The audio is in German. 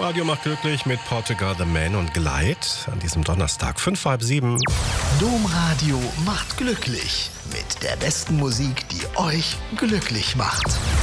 Domradio macht glücklich mit Portugal the Man und Glide an diesem Donnerstag, 6:55. Domradio macht glücklich mit der besten Musik, die euch glücklich macht.